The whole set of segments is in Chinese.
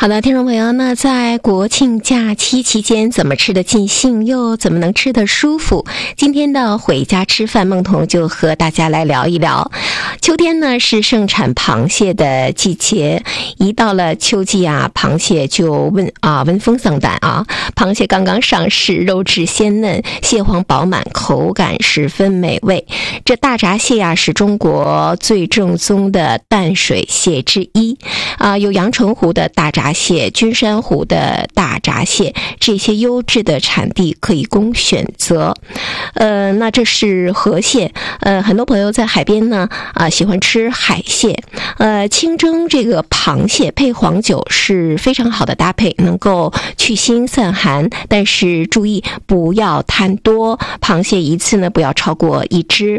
好的，听众朋友，那在国庆假期期间怎么吃得尽兴，又怎么能吃得舒服？今天的回家吃饭，梦彤就和大家来聊一聊。秋天呢是盛产螃蟹的季节，一到了秋季啊，螃蟹就闻风丧胆啊。螃蟹刚刚上市，肉质鲜嫩，蟹黄饱满，口感十分美味。这大闸蟹啊是中国最正宗的淡水蟹之一啊，有阳澄湖的大闸蟹、君山湖的大闸蟹，这些优质的产地可以供选择。那这是河蟹，很多朋友在海边呢喜欢吃海蟹，清蒸这个螃蟹配黄酒是非常好的搭配，能够去腥散寒，但是注意不要贪多，螃蟹一次呢不要超过1只。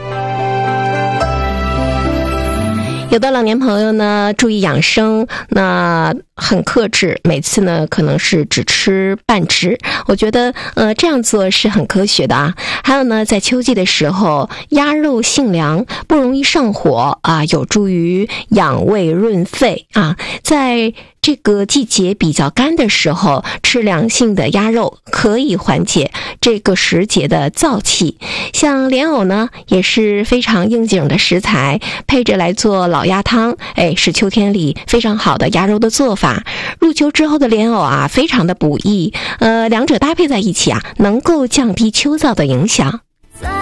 有的老年朋友呢注意养生，那很克制，每次呢可能是只吃半只，我觉得这样做是很科学的啊。还有呢，在秋季的时候，鸭肉性凉，不容易上火啊，有助于养胃润肺啊。在这个季节比较干的时候，吃凉性的鸭肉可以缓解这个时节的燥气。像莲藕呢也是非常应景的食材，配着来做老鸭汤，是秋天里非常好的鸭肉的做法。入秋之后的莲藕啊，非常的补益，两者搭配在一起啊，能够降低秋燥的影响。